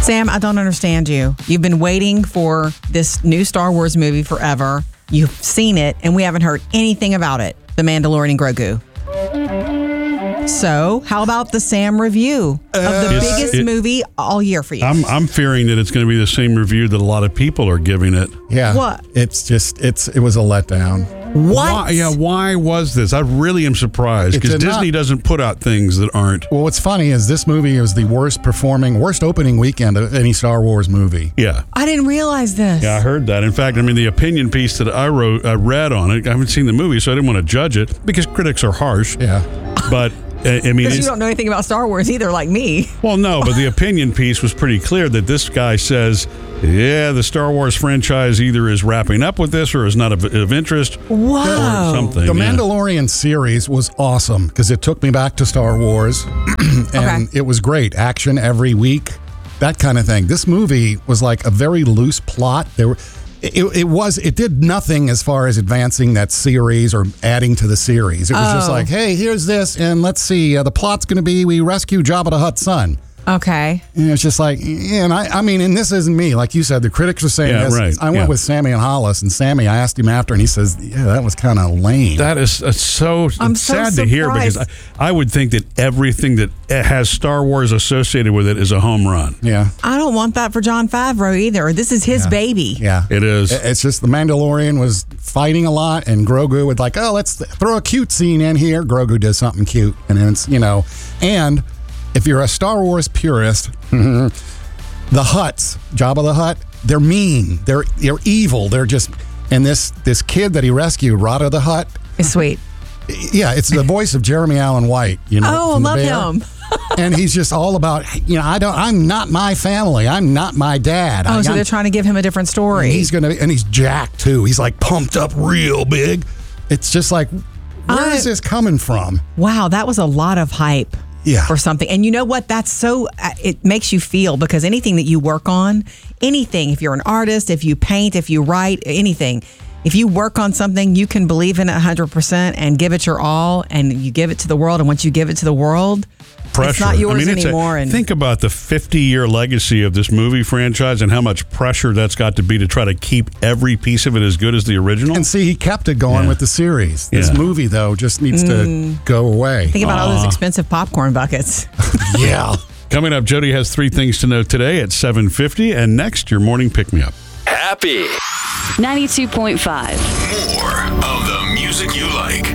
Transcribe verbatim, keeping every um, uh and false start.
Sam, I don't understand you. You've been waiting for this new Star Wars movie forever. You've seen it, and we haven't heard anything about it. The Mandalorian and Grogu. So, how about the Sam review of the Uh, biggest it- movie all year for you? I'm I'm fearing that it's going to be the same review that a lot of people are giving it. Yeah. What? It's just, it's it was a letdown. What? Why, yeah, why was this? I really am surprised It because did Disney not- doesn't put out things that aren't. Well, what's funny is this movie was the worst performing, worst opening weekend of any Star Wars movie. Yeah. I didn't realize this. Yeah, I heard that. In fact, I mean, the opinion piece that I wrote, I read on it, I haven't seen the movie, so I didn't want to judge it because critics are harsh. Yeah. But, uh, I mean, Because you it's, don't know anything about Star Wars either, like me. well, no, but the opinion piece was pretty clear that this guy says, yeah, the Star Wars franchise either is wrapping up with this or is not of, of interest Whoa. or something. The yeah. Mandalorian series was awesome because it took me back to Star Wars and Okay. it was great. Action every week, that kind of thing. This movie was like a very loose plot. There were, it, it was, it did nothing as far as advancing that series or adding to the series. It was just Oh. like, hey, here's this, and let's see, uh, the plot's going to be we rescue Jabba the Hutt's son. Okay. And it's just like, yeah, and I, I mean, and this isn't me. Like you said, the critics are saying Yeah, this. right, I went yeah. with Sammy and Hollis, and Sammy, I asked him after, and he says, yeah, that was kind of lame. That is uh, so I'm so sad to hear because surprised. I, I would think that everything that has Star Wars associated with it is a home run. yeah. I don't want that for Jon Favreau either. This is his Yeah. baby. Yeah. It is. It- It's just the Mandalorian was fighting a lot, and Grogu would like, oh, let's th- throw a cute scene in here. Grogu does something cute, and then it's, you know, and if you're a Star Wars purist, the Hutts, Jabba the Hutt, they're mean. They're they're evil. They're just, and this this kid that he rescued, Rada the Hutt, It's sweet. yeah, it's the voice of Jeremy Allen White. You know, Oh, from The love Bear. him. And he's just all about, you know, I don't, I'm not my family. I'm not my dad. Oh, I, so I'm- they're trying to give him a different And story. he's gonna, and he's jacked too. He's like pumped up real big. It's just like, where I- is this coming from? Wow, that was a lot of hype. Yeah. For something. And you know what? That's so, uh, it makes you feel because anything that you work on, anything, if you're an artist, if you paint, if you write, anything, if you work on something, you can believe in it one hundred percent and give it your all and you give it to the world. And once you give it to the world, Pressure. it's not yours I mean, it's a- anymore. and think about the fifty-year legacy of this movie franchise and how much pressure that's got to be to try to keep every piece of it as good as the original. And see, he kept it going Yeah. with the series. This Yeah. movie, though, just needs to go away. think about all those Aw. expensive popcorn buckets. Yeah. Coming up, Jody has three things to know today at seven fifty, and next, your morning pick-me-up. Happy. ninety-two point five. More of the music you like.